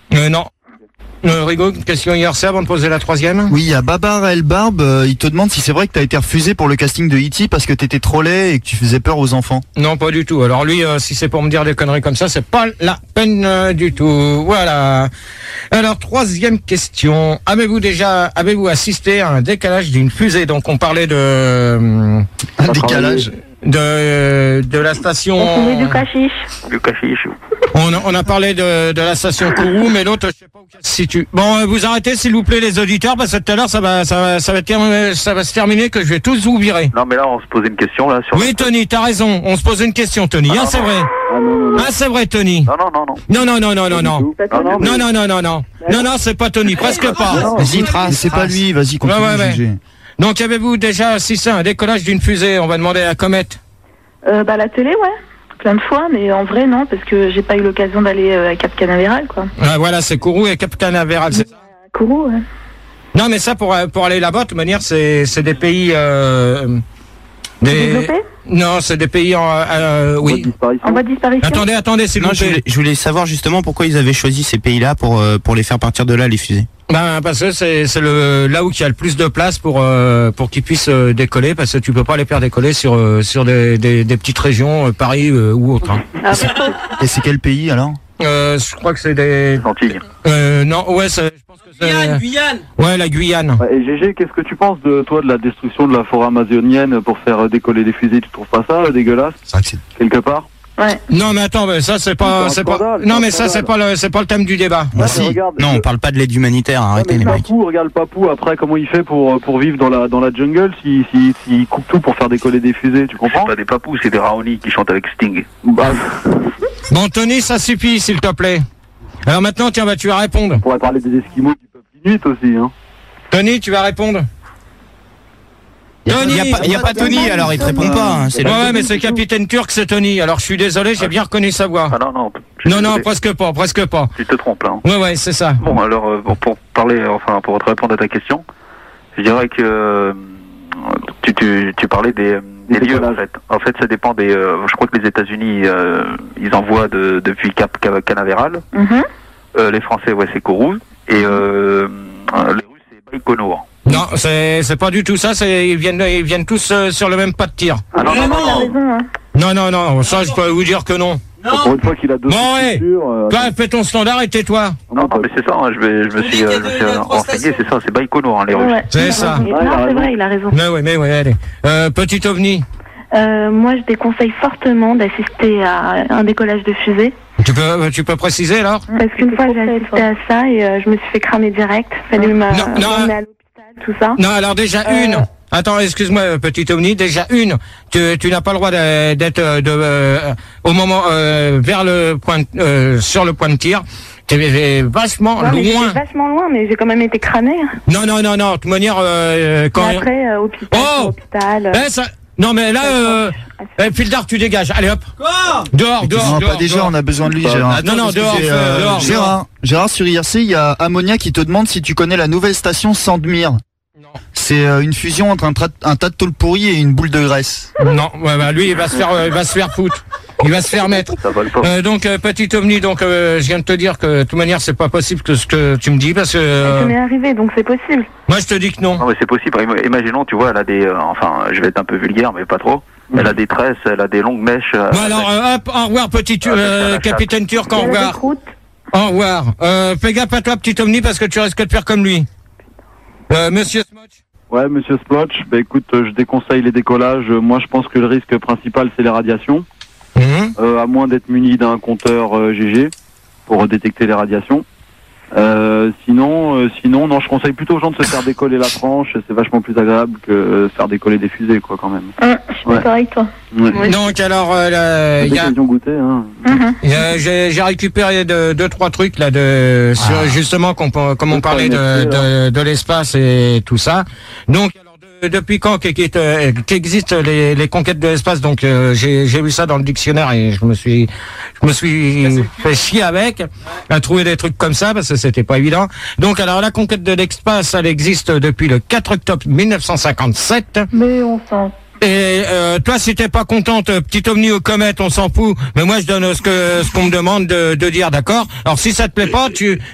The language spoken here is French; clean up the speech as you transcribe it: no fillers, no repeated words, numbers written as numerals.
Non. Rigaud, une question IRC avant de poser la troisième. Oui, il y a Babar El Barbe, il te demande si c'est vrai que t'as été refusé pour le casting de E.T. parce que t'étais trop laid et que tu faisais peur aux enfants. Non, pas du tout. Alors lui, si c'est pour me dire des conneries comme ça, c'est pas la peine du tout. Voilà. Alors, troisième question. Avez-vous assisté à un décalage d'une fusée? Donc on parlait de... Un décalage de la station... On du cachiche. Du cachiche. On a parlé de la station Kourou, mais l'autre, je sais pas où ça se situe. Bon, vous arrêtez, s'il vous plaît, les auditeurs, parce que tout à l'heure, ça va se terminer, que je vais tous vous virer. Non, mais là, on se posait une question, là, sur... Oui, Tony, t'as raison. On se pose une question, Tony. Ah, c'est vrai. C'est vrai, Tony. Non. Non, c'est pas Tony, presque pas. Vas-y, trace. C'est pas lui, vas-y, continue de juger. Donc, avez-vous déjà assisté à un décollage d'une fusée? On va demander à la comète. La télé, ouais. Plein de fois, mais en vrai, non, parce que j'ai pas eu l'occasion d'aller à Cap Canaveral, quoi. Ah, voilà, c'est Kourou et Cap Canaveral, c'est ça? Kourou, ouais. Non, mais ça, pour aller là-bas, de toute manière, c'est des pays... Développés? Non, c'est des pays oui. En voie de disparition. Attendez, s'il vous plaît. Je voulais savoir justement pourquoi ils avaient choisi ces pays-là pour les faire partir de là, les fusées. Parce que c'est là où il y a le plus de place pour qu'ils puissent décoller, parce que tu peux pas les faire décoller sur des petites régions, Paris ou autre. Hein. Et c'est quel pays alors? Je crois que c'est des Antilles. Non, ouais, je pense que c'est Guyane. Ouais, la Guyane. Et GG, qu'est-ce que tu penses de la destruction de la forêt amazonienne pour faire décoller des fusées? Tu trouves pas ça dégueulasse quelque part? Ouais. Non, mais attends, ça c'est pas non, mais ça c'est pas le thème du débat. Si. Non, on parle pas de l'aide humanitaire, arrêtez les mecs. Regarde Papou, après comment il fait pour vivre dans la jungle s'il coupe tout pour faire décoller des fusées, tu comprends? C'est pas des papous, c'est des Raoni qui chantent avec Sting. Bon, Tony, ça suffit, s'il te plaît. Alors maintenant, tiens, tu vas répondre. On pourrait parler des Esquimaux du peuple inuit aussi, hein. Tony, tu vas répondre. Il y a pas Tony, alors il te répond pas. Hein, ouais, mais c'est Capitaine Turc, c'est Tony. Alors je suis désolé, j'ai bien reconnu sa voix. Ah non. Non, presque pas. Tu te trompes là. Ouais, c'est ça. Bon, alors pour te répondre à ta question, je dirais que tu parlais des lieux en fait. En fait, ça dépend des. Je crois que les États-Unis ils envoient depuis Cap Canaveral. Les Français, ouais, c'est Kourou et les Russes, c'est Baïkonour. Non, c'est pas du tout ça. Ils viennent tous sur le même pas de tir. Ah non. Non, ça je peux vous dire que non. Pour une fois qu'il a deux toi, fais ton standard et tais-toi. Non, mais c'est ça. Hein, je me suis renseigné. C'est ça, c'est Baïkonour, hein, les Russes. Ouais. C'est ça. Non, c'est vrai, il a raison. Mais ouais, allez. Petit ovni. Moi, je déconseille fortement d'assister à un décollage de fusée. Tu peux préciser alors? Parce qu'une fois, j'ai assisté à ça et je me suis fait cramer direct. Fallait m'emmener à l'hôpital, tout ça. Non, alors déjà une. Attends, excuse-moi, petit ovni. Déjà une. Tu n'as pas le droit d'être au moment vers le point, sur le point de tir. T'es vachement loin. J'étais vachement loin, mais j'ai quand même été cramé. Non. De toute manière, quand. Après, hôpital. Non, mais là, Fildar, tu dégages. Allez hop. Quoi? Dehors. Pas déjà, on a besoin de lui, Gérard. Non, dehors. Gérard, sur IRC, il y a Ammonia qui te demande si tu connais la nouvelle station Sandmire. Non. C'est une fusion entre un tas de tôle pourrie et une boule de graisse. Non, lui, il va se faire foutre. Il va se faire mettre. Donc, petit ovni, je viens de te dire que de toute manière, c'est pas possible que ce que tu me dis parce que. Ça m'est arrivé, donc c'est possible. Moi, je te dis que non. Non, mais c'est possible. Imaginons, tu vois, elle a des. Je vais être un peu vulgaire, mais pas trop. Elle a des tresses, elle a des longues mèches. Bon, alors, hop, au revoir, petit Capitaine Turc, au revoir. Au revoir. Fais gaffe à toi, petit ovni, parce que tu risques de faire comme lui. Monsieur Smotch. Ouais, monsieur Splotch, écoute, je déconseille les décollages. Moi, je pense que le risque principal, c'est les radiations. À moins d'être muni d'un compteur GG pour détecter les radiations. Sinon, non, je conseille plutôt aux gens de se faire décoller la tranche. C'est vachement plus agréable que faire décoller des fusées, quoi, quand même. Je suis d'accord avec toi. Ouais. Donc, alors, j'ai récupéré deux, trois trucs là sur justement comme on parlait de l'espace et tout ça. Donc, depuis quand qu'existent les conquêtes de l'espace? Donc j'ai vu ça dans le dictionnaire et je me suis fait chier avec à trouver des trucs comme ça parce que c'était pas évident. Donc alors la conquête de l'espace, elle existe depuis le 4 octobre 1957. Mais on s'en. Et toi, si t'es pas contente, petit ovni aux comètes, on s'en fout. Mais moi, je donne ce qu'on me demande de dire, d'accord? Alors si ça te plaît pas, tu